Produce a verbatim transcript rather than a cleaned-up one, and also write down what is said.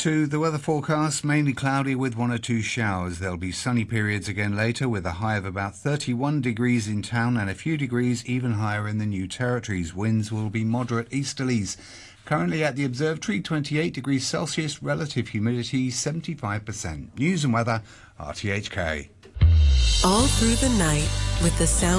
To the weather forecast, mainly cloudy with one or two showers. There'll be sunny periods again later with a high of about thirty-one degrees in town and a few degrees even higher in the New Territories. Winds will be moderate easterlies. Currently at the observatory, twenty-eight degrees Celsius, relative humidity seventy-five percent. News and weather, R T H K. All through the night with the sound